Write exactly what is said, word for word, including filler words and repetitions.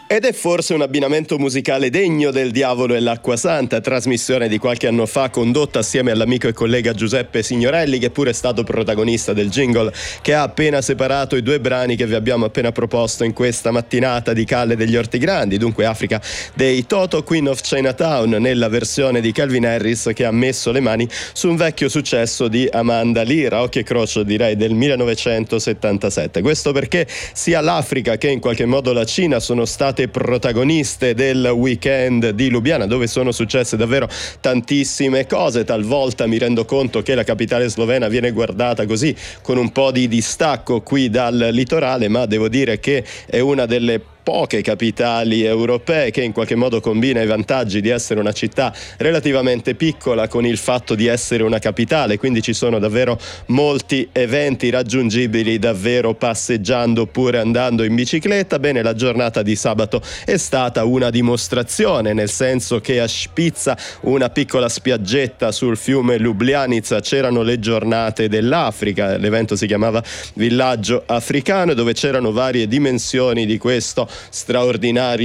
Ed è forse un abbinamento musicale degno del Diavolo e l'Acqua Santa, trasmissione di qualche anno fa condotta assieme all'amico e collega Giuseppe Signorelli, che pure è stato protagonista del jingle che ha appena separato i due brani che vi abbiamo appena proposto in questa mattinata di Calle degli Orti Grandi, dunque Africa dei Toto, Queen of Chinatown, nella versione di Calvin Harris, che ha messo le mani su un vecchio successo di Amanda Lear, occhio e croce direi del millenovecentosettantasette. Questo perché sia l'Africa che in qualche modo la Cina sono state protagoniste del weekend di Lubiana, dove sono successe davvero tantissime cose. Talvolta mi rendo conto che la capitale slovena viene guardata così con un po' di distacco qui dal litorale, ma devo dire che è una delle poche capitali europee che in qualche modo combina i vantaggi di essere una città relativamente piccola con il fatto di essere una capitale, quindi ci sono davvero molti eventi raggiungibili davvero passeggiando oppure andando in bicicletta. Bene, la giornata di sabato è stata una dimostrazione, nel senso che a Spizza, una piccola spiaggetta sul fiume Lubljanica, c'erano le giornate dell'Africa, l'evento si chiamava Villaggio Africano, dove c'erano varie dimensioni di questo straordinario